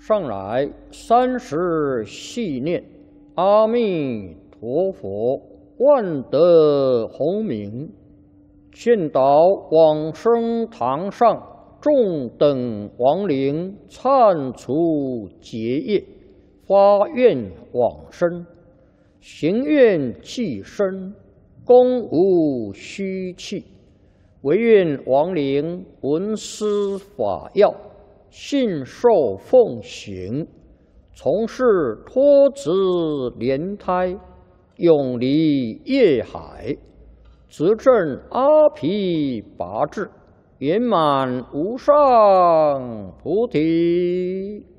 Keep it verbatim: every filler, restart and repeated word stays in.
上来三十细念，阿弥陀佛，万德洪名，劝导往生堂上众等亡灵忏除结业，发愿往生，行愿济身，功无虚弃，唯愿亡灵闻思法要，信受奉行，从事脱子莲胎，永离业海，则证阿毗跋致，圆满无上菩提。